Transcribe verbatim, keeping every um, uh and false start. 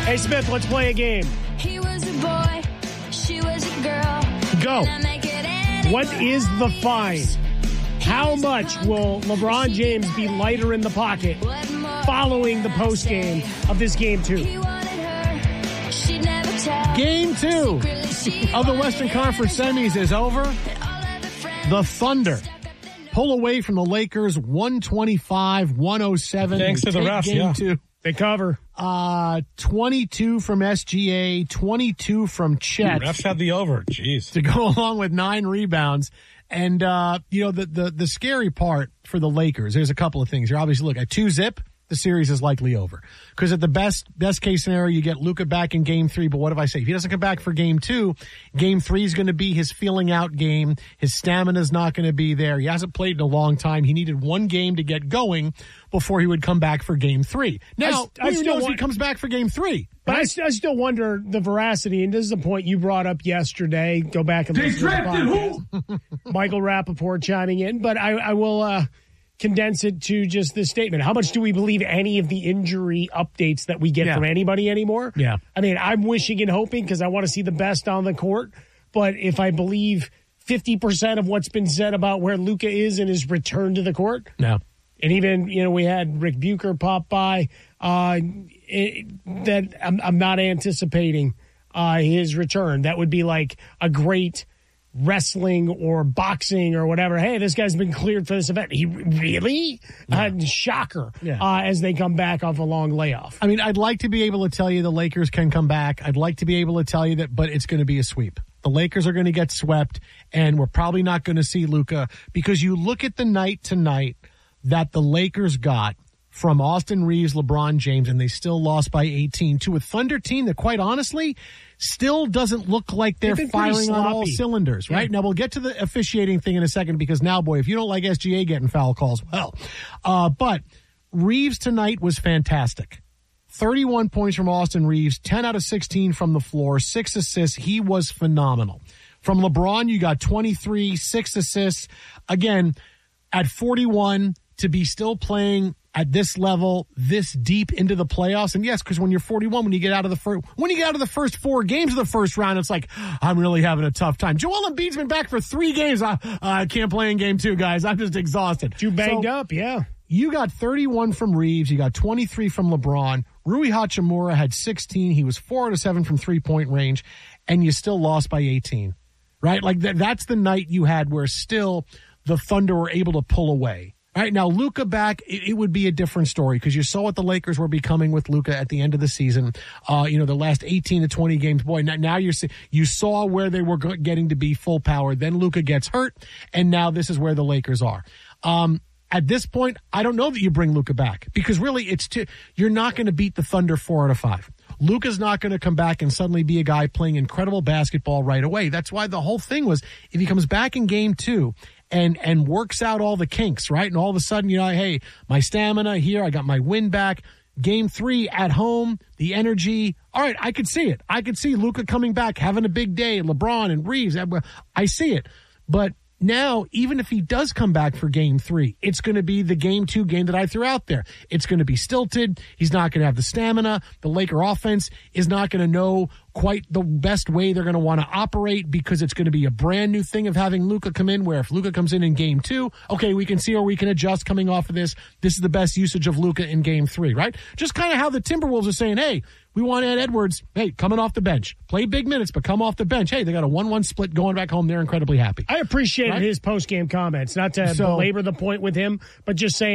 Hey, Smith, let's play a game. He was a boy, she was a girl. Go. What is the fine? How much will LeBron James be lighter in the pocket following the postgame of this game two? Game two of the Western Conference semis is over. The Thunder pull away from the Lakers one twenty-five one oh seven. Thanks to the refs, game yeah. two. They cover. Uh, twenty-two from S G A, twenty-two from Chet. Refs have the over. Jeez. To go along with nine rebounds. And, uh, you know, the, the, the scary part for the Lakers, there's a couple of things here. Obviously, look, at two zip, the series is likely over. Because at the best best case scenario, you get Luka back in game three. But what if I say, if he doesn't come back for game two, game three is going to be his feeling out game. His stamina is not going to be there. He hasn't played in a long time. He needed one game to get going before he would come back for game three. Now, I, I who still knows want, if he comes back for game three? But I, I still wonder the veracity, and this is a point you brought up yesterday. Go back and listen to the podcast. Michael Rappaport chiming in, but I, I will uh, condense it to just this statement. How much do we believe any of the injury updates that we get Yeah. from anybody anymore? Yeah. I mean, I'm wishing and hoping because I want to see the best on the court, but if I believe fifty percent of what's been said about where Luka is in his return to the court, No. and even, you know, we had Rick Bucher pop by, uh, it, that I'm, I'm not anticipating uh, his return. That would be like a great wrestling or boxing or whatever. Hey, this guy's been cleared for this event. He really? Yeah. Uh, shocker Yeah. uh, as they come back off a long layoff. I mean, I'd like to be able to tell you the Lakers can come back. I'd like to be able to tell you that, but it's going to be a sweep. The Lakers are going to get swept, and we're probably not going to see Luka because you look at the night tonight that the Lakers got from Austin Reeves, LeBron James, and they still lost by eighteen to a Thunder team that, quite honestly, still doesn't look like they're firing on all cylinders, right? Yeah. Now, we'll get to the officiating thing in a second because now, boy, if you don't like S G A getting foul calls, well. Uh, but Reeves tonight was fantastic. thirty-one points from Austin Reeves, ten out of sixteen from the floor, six assists. He was phenomenal. From LeBron, you got twenty-three, six assists. Again, at forty-one, to be still playing at this level, this deep into the playoffs. And yes, because when you're forty-one, when you get out of the first, when you get out of the first four games of the first round, it's like, I'm really having a tough time. Joel Embiid's been back for three games. I, I can't play in game two, guys. I'm just exhausted. Too banged so, up, yeah. You got thirty-one from Reeves. You got twenty-three from LeBron. Rui Hachimura had sixteen. He was four out of seven from three-point range, and you still lost by eighteen, right? Like th- that's the night you had where still the Thunder were able to pull away. All right, now Luka back, it, it would be a different story because you saw what the Lakers were becoming with Luka at the end of the season. Uh, you know, the last eighteen to twenty games. Boy, now, now you're you saw where they were getting to be full power. Then Luka gets hurt, and now this is where the Lakers are. Um, at this point, I don't know that you bring Luka back because really, it's t- you're not going to beat the Thunder four out of five. Luka's not going to come back and suddenly be a guy playing incredible basketball right away. That's why the whole thing was if he comes back in game two and and works out all the kinks, right? And all of a sudden, you know, hey, my stamina here, I got my win back. Game three at home, the energy. All right, I could see it. I could see Luka coming back, having a big day, LeBron and Reeves. I see it. But now, even if he does come back for game three, it's going to be the game two game that I threw out there. It's going to be stilted. He's not going to have the stamina. The Laker offense is not going to know quite the best way they're going to want to operate because it's going to be a brand new thing of having Luka come in where if Luka comes in in game two, okay, we can see or we can adjust coming off of this. This is the best usage of Luka in game three, right? Just kind of how the Timberwolves are saying, hey, we want Ed Edwards, hey, coming off the bench. Play big minutes, but come off the bench. Hey, they got a one one split going back home. They're incredibly happy. I appreciated right? his post-game comments. Not to so, belabor the point with him, but just saying,